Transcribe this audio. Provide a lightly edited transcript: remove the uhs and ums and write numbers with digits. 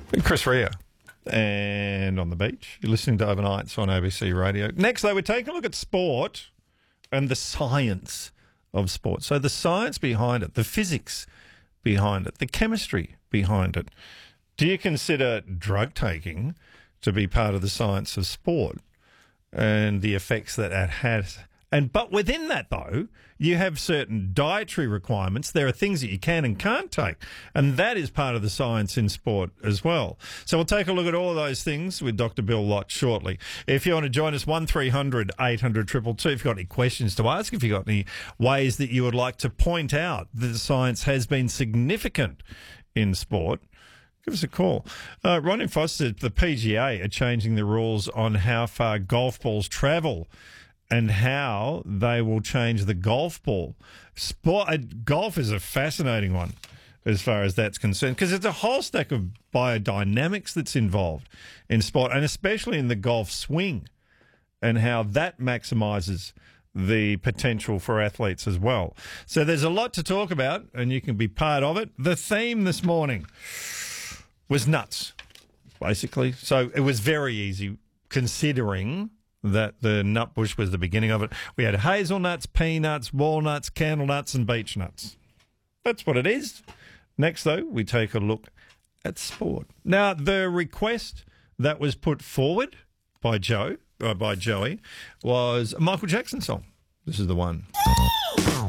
Chris Rea. And on the beach, you're listening to Overnights on ABC Radio. Next, though, we're taking a look at sport and the science of sport. So the science behind it, the physics behind it, the chemistry behind it. Do you consider drug taking to be part of the science of sport and the effects that that has? But within that, though, you have certain dietary requirements. There are things that you can and can't take, and that is part of the science in sport as well. So we'll take a look at all of those things with Dr. Bill Lott shortly. If you want to join us, 1300 800 222. If you've got any questions to ask, if you've got any ways that you would like to point out that the science has been significant in sport, give us a call. Ronnie Foster, the PGA are changing the rules on how far golf balls travel and how they will change the golf ball. Golf is a fascinating one as far as that's concerned, because it's a whole stack of biodynamics that's involved in sport, and especially in the golf swing, and how that maximises the potential for athletes as well. So there's a lot to talk about, and you can be part of it. The theme this morning was nuts, basically. So it was very easy, considering that the nut bush was the beginning of it. We had hazelnuts, peanuts, walnuts, candle nuts, and beech nuts. That's what it is. Next, though, we take a look at sport. Now, the request that was put forward by Joey was a Michael Jackson song. This is the one.